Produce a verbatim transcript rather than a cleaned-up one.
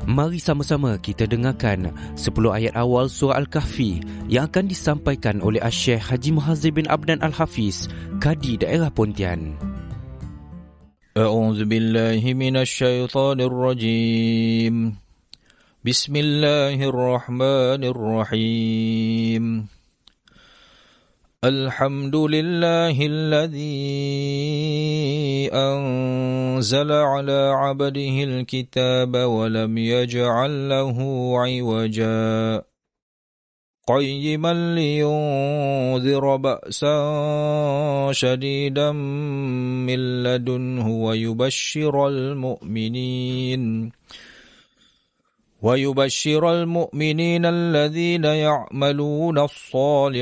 Mari sama-sama kita dengarkan sepuluh ayat awal surah Al-Kahfi yang akan disampaikan oleh Asy-Syaikh Haji Muhadzir bin Abdan Al-Hafiz, Kadi Daerah Pontian. A'udzu billahi minasy syaithanir rajim. Bismillahirrahmanirrahim. Alhamdulillahilladzi anzala ala 'abdihi al-kitaba wa lam yaj'al lahu 'iwaja qayyiman liyunzira ba'san shadidan min ladunhu wa yubashshiral mu'minin ويبشر المؤمنين الذين يعملون الصالحات